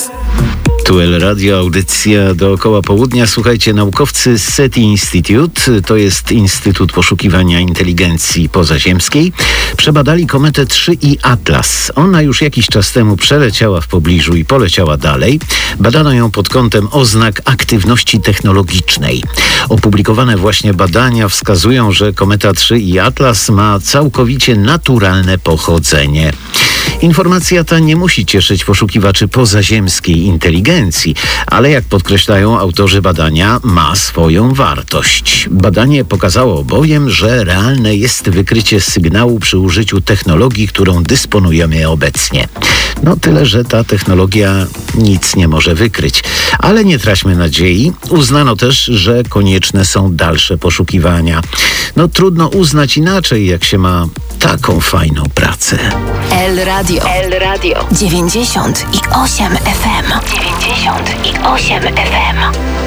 Tu El Radio, audycja dookoła południa. Słuchajcie, naukowcy z SETI Institute, to jest Instytut Poszukiwania Inteligencji Pozaziemskiej, przebadali kometę 3I Atlas. Ona już jakiś czas temu przeleciała w pobliżu i poleciała dalej. Badano ją pod kątem oznak aktywności technologicznej. Opublikowane właśnie badania wskazują, że kometa 3I Atlas ma całkowicie naturalne pochodzenie. Informacja ta nie musi cieszyć poszukiwaczy pozaziemskiej inteligencji, ale jak podkreślają autorzy badania, ma swoją wartość. Badanie pokazało bowiem, że realne jest wykrycie sygnału przy użyciu technologii, którą dysponujemy obecnie. No tyle, że ta technologia nic nie może wykryć. Ale nie traćmy nadziei. Uznano też, że konieczne są dalsze poszukiwania. No trudno uznać inaczej, jak się ma taką fajną pracę. El Radio 98 FM. 98 FM.